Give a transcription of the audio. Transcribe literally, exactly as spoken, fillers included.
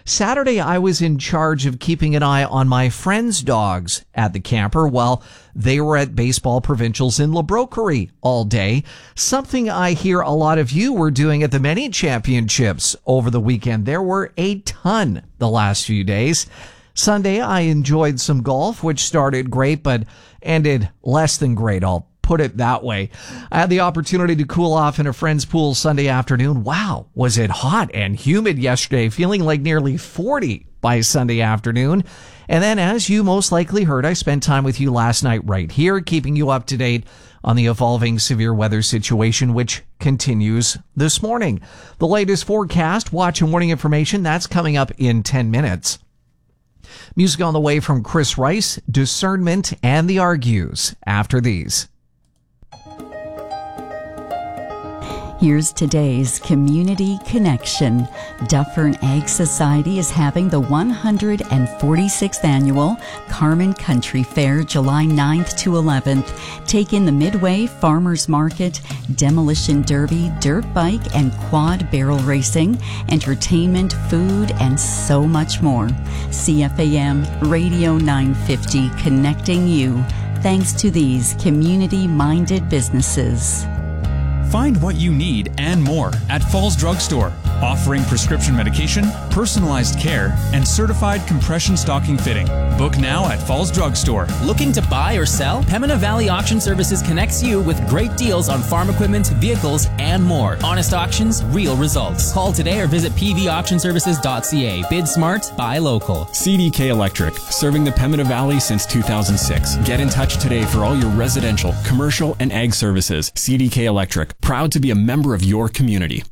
Saturday, I was in charge of keeping an eye on my friends' dogs at the camper while they were at baseball provincials in La Broquerie all day. Something I hear a lot of you were doing at the many championships over the weekend. There were a ton the last few days. Sunday, I enjoyed some golf, which started great, but ended less than great. I'll put it that way. I had the opportunity to cool off in a friend's pool Sunday afternoon. Wow, was it hot and humid yesterday, feeling like nearly forty by Sunday afternoon. And then, as you most likely heard, I spent time with you last night right here, keeping you up to date on the evolving severe weather situation, which continues this morning. The latest forecast, watch and warning information, that's coming up in ten minutes. Music on the way from Chris Rice, Discernment, and The Argues after these. Here's today's Community Connection. Dufferin Ag Society is having the one hundred forty-sixth Annual Carmen Country Fair July ninth to eleventh. Take in the Midway Farmers Market, Demolition Derby, dirt bike and quad barrel racing, entertainment, food, and so much more. C F A M Radio nine fifty, connecting you. Thanks to these community-minded businesses. Find what you need and more at Falls Drug Store, offering prescription medication, personalized care, and certified compression stocking fitting. Book now at Falls Drug Store. Looking to buy or sell? Pembina Valley Auction Services connects you with great deals on farm equipment, vehicles, and more. Honest auctions, real results. Call today or visit p v auction services dot c a. Bid smart, buy local. C D K Electric, serving the Pembina Valley since two thousand six. Get in touch today for all your residential, commercial, and ag services. C D K Electric, proud to be a member of your community.